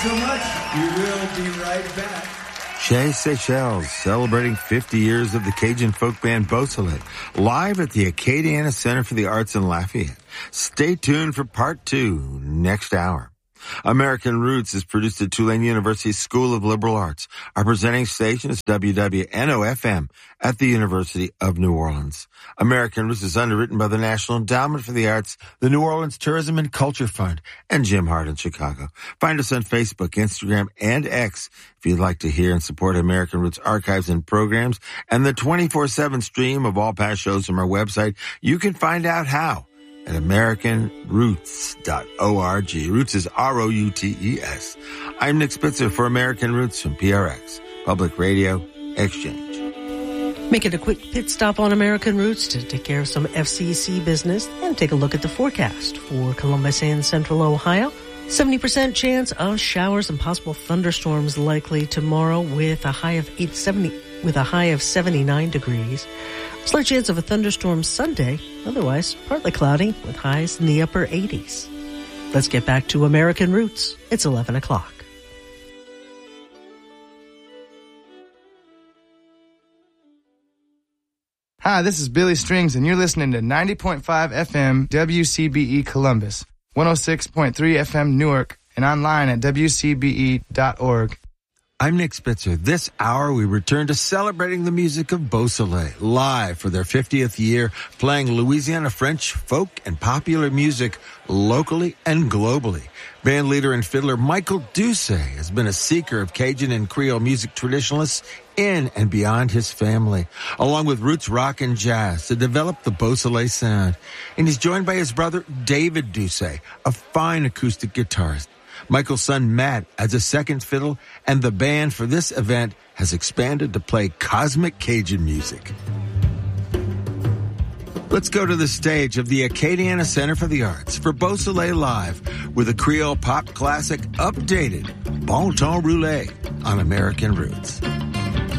so much. We will be right back. Chez Seychelles, celebrating 50 years of the Cajun folk band Beausoleil, live at the Acadiana Center for the Arts in Lafayette. Stay tuned for part 2 next hour. American Roots is produced at Tulane University's School of Liberal Arts. Our presenting station is WWNO-FM at the University of New Orleans. American Roots is underwritten by the National Endowment for the Arts, the New Orleans Tourism and Culture Fund, and Jim Hart in Chicago. Find us on Facebook, Instagram, and X if you'd like to hear and support American Roots archives and programs and the 24/7 stream of all past shows from our website. You can find out how at AmericanRoots.org. Roots is R-O-U-T-E-S. I'm Nick Spitzer for American Roots from PRX, Public Radio Exchange. Making a quick pit stop on American Roots to take care of some FCC business and take a look at the forecast for Columbus and Central Ohio. 70% chance of showers and possible thunderstorms likely tomorrow with a high of 79 degrees. Slight chance of a thunderstorm Sunday, otherwise partly cloudy with highs in the upper 80s. Let's get back to American Roots. It's 11 o'clock. Hi, this is Billy Strings, and you're listening to 90.5 FM WCBE Columbus, 106.3 FM Newark, and online at WCBE.org. I'm Nick Spitzer. This hour, we return to celebrating the music of Beausoleil, live for their 50th year, playing Louisiana French, folk, and popular music locally and globally. Band leader and fiddler Michael Doucet has been a seeker of Cajun and Creole music traditionalists in and beyond his family, along with roots rock and jazz, to develop the Beausoleil sound. And he's joined by his brother David Doucet, a fine acoustic guitarist. Michael's son Matt adds a second fiddle, and the band for this event has expanded to play cosmic Cajun music. Let's go to the stage of the Acadiana Center for the Arts for Beausoleil Live with a Creole pop classic updated, Bon Temps Roulé on American Roots.